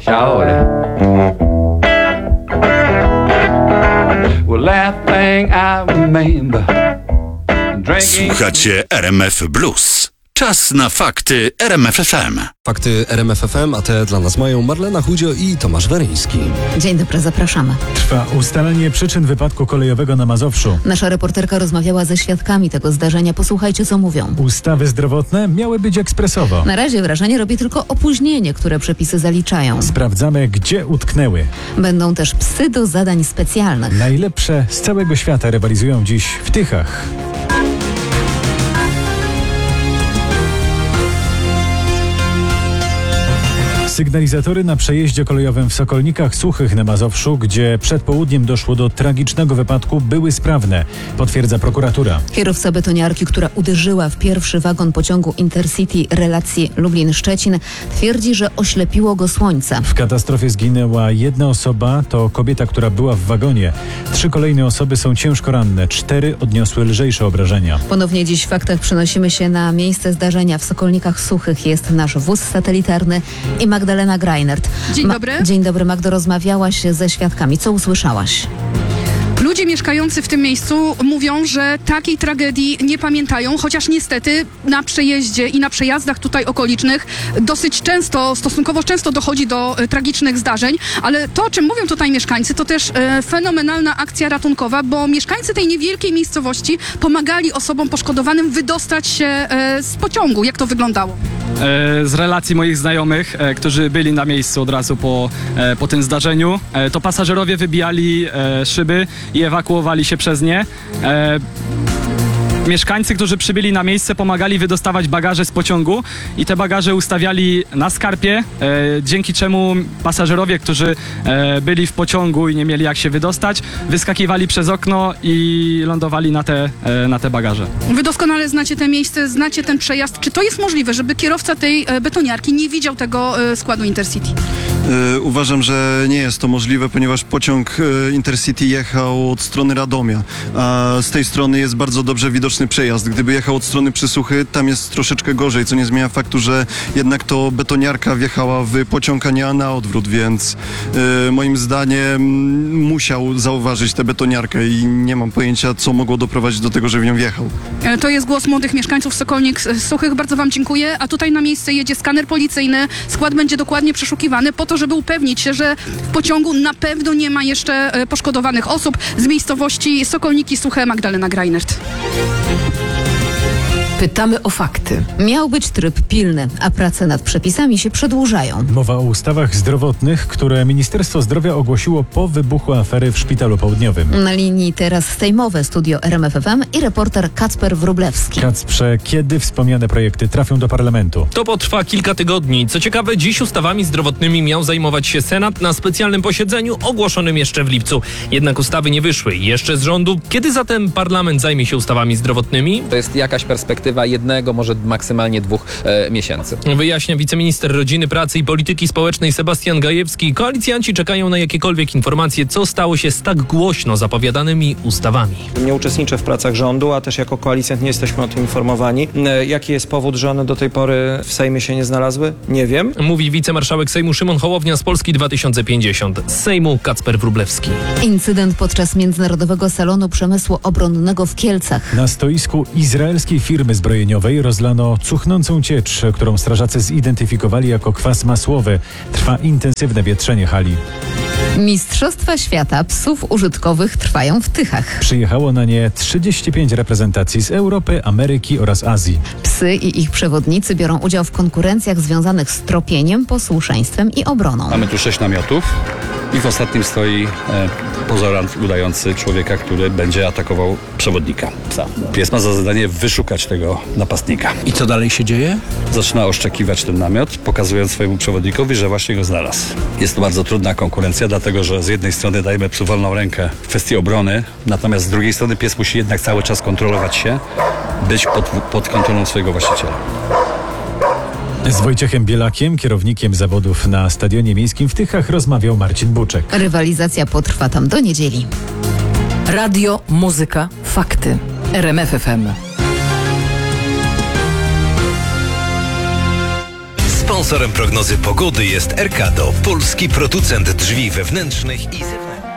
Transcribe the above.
Shorty. Well, last thing I remember, drinking. Słuchacie RMF Blues. Czas na fakty RMF FM. Fakty RMF FM, a te dla nas mają Marlena Chudzio i Tomasz Weryński. Dzień dobry, zapraszamy. Trwa ustalenie przyczyn wypadku kolejowego na Mazowszu. Nasza reporterka rozmawiała ze świadkami tego zdarzenia. Posłuchajcie, co mówią. Ustawy zdrowotne miały być ekspresowo. Na razie wrażenie robi tylko opóźnienie, które przepisy zaliczają. Sprawdzamy, gdzie utknęły. Będą też psy do zadań specjalnych. Najlepsze z całego świata rywalizują dziś w Tychach. Sygnalizatory na przejeździe kolejowym w Sokolnikach Suchych na Mazowszu, gdzie przed południem doszło do tragicznego wypadku, były sprawne, potwierdza prokuratura. Kierowca betoniarki, która uderzyła w pierwszy wagon pociągu Intercity relacji Lublin-Szczecin, twierdzi, że oślepiło go słońce. W katastrofie zginęła jedna osoba, to kobieta, która była w wagonie. 3 kolejne osoby są ciężko ranne, 4 odniosły lżejsze obrażenia. Ponownie dziś w faktach przenosimy się na miejsce zdarzenia. W Sokolnikach Suchych jest nasz wóz satelitarny i Magdalena Greinert. Dzień dobry. Dzień dobry, Magdo, rozmawiałaś ze świadkami. Co usłyszałaś? Ludzie mieszkający w tym miejscu mówią, że takiej tragedii nie pamiętają, chociaż niestety na przejeździe i na przejazdach tutaj okolicznych dosyć często, stosunkowo często dochodzi do tragicznych zdarzeń, ale to, o czym mówią tutaj mieszkańcy, to też fenomenalna akcja ratunkowa, bo mieszkańcy tej niewielkiej miejscowości pomagali osobom poszkodowanym wydostać się z pociągu. Jak to wyglądało? Z relacji moich znajomych, którzy byli na miejscu od razu po tym zdarzeniu, to pasażerowie wybijali szyby i ewakuowali się przez nie. Mieszkańcy, którzy przybyli na miejsce, pomagali wydostawać bagaże z pociągu i te bagaże ustawiali na skarpie, dzięki czemu pasażerowie, którzy byli w pociągu i nie mieli jak się wydostać, wyskakiwali przez okno i lądowali na te bagaże. Wy doskonale znacie te miejsce, znacie ten przejazd. Czy to jest możliwe, żeby kierowca tej betoniarki nie widział tego składu Intercity? Uważam, że nie jest to możliwe, ponieważ pociąg Intercity jechał od strony Radomia, a z tej strony jest bardzo dobrze widoczny przejazd. Gdyby jechał od strony Przysuchy, tam jest troszeczkę gorzej, co nie zmienia faktu, że jednak to betoniarka wjechała w pociąg, a nie na odwrót, więc moim zdaniem musiał zauważyć tę betoniarkę i nie mam pojęcia, co mogło doprowadzić do tego, że w nią wjechał. To jest głos młodych mieszkańców Sokolnik Suchych. Bardzo wam dziękuję. A tutaj na miejsce jedzie skaner policyjny. Skład będzie dokładnie przeszukiwany po to, żeby upewnić się, że w pociągu na pewno nie ma jeszcze poszkodowanych osób. Z miejscowości Sokolniki Suche, Magdalena Greinert. Pytamy o fakty. Miał być tryb pilny, a prace nad przepisami się przedłużają. Mowa o ustawach zdrowotnych, które Ministerstwo Zdrowia ogłosiło po wybuchu afery w Szpitalu Południowym. Na linii teraz sejmowe studio RMF FM i reporter Kacper Wróblewski. Kacprze, kiedy wspomniane projekty trafią do parlamentu? To potrwa kilka tygodni. Co ciekawe, dziś ustawami zdrowotnymi miał zajmować się Senat na specjalnym posiedzeniu ogłoszonym jeszcze w lipcu. Jednak ustawy nie wyszły jeszcze z rządu. Kiedy zatem parlament zajmie się ustawami zdrowotnymi? To jest jakaś perspektywa 1, może maksymalnie 2 miesięcy. Wyjaśnia wiceminister Rodziny, Pracy i Polityki Społecznej Sebastian Gajewski. Koalicjanci czekają na jakiekolwiek informacje, co stało się z tak głośno zapowiadanymi ustawami. Nie uczestniczę w pracach rządu, a też jako koalicjant nie jesteśmy o tym informowani. Jaki jest powód, że one do tej pory w Sejmie się nie znalazły? Nie wiem. Mówi wicemarszałek Sejmu Szymon Hołownia z Polski 2050. Z Sejmu Kacper Wróblewski. Incydent podczas Międzynarodowego Salonu Przemysłu Obronnego w Kielcach. Na stoisku izraelskiej firmy zbrojeniowej rozlano cuchnącą ciecz, którą strażacy zidentyfikowali jako kwas masłowy. Trwa intensywne wietrzenie hali. Mistrzostwa Świata Psów Użytkowych trwają w Tychach. Przyjechało na nie 35 reprezentacji z Europy, Ameryki oraz Azji. Psy i ich przewodnicy biorą udział w konkurencjach związanych z tropieniem, posłuszeństwem i obroną. Mamy tu 6 namiotów i w ostatnim stoi pozorant udający człowieka, który będzie atakował przewodnika psa. Pies ma za zadanie wyszukać tego napastnika. I co dalej się dzieje? Zaczyna oszczekiwać ten namiot, pokazując swojemu przewodnikowi, że właśnie go znalazł. Jest to bardzo trudna konkurencja, dlatego że z jednej strony dajemy psu wolną rękę w kwestii obrony, natomiast z drugiej strony pies musi jednak cały czas kontrolować się, być pod kontrolą swojego właściciela. Z Wojciechem Bielakiem, kierownikiem zawodów na Stadionie Miejskim w Tychach, rozmawiał Marcin Buczek. Rywalizacja potrwa tam do niedzieli. Radio, muzyka, fakty. RMF FM. Sponsorem prognozy pogody jest Erkado, polski producent drzwi wewnętrznych i zewnętrznych.